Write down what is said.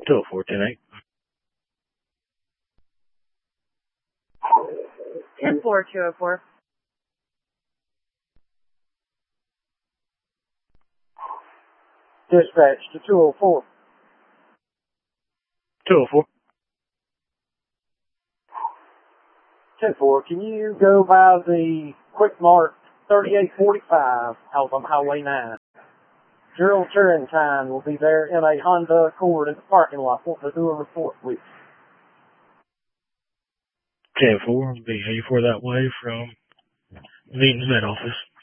204, 10-8. 10-4, 204. Dispatch to 204. 204. 10-4, can you go by the quick mark 3845 out on Highway 9? Gerald Turrentine will be there in a Honda Accord in the parking lot. Want to do a report, please? 10-4, will be 84 that way from Meeting's med office.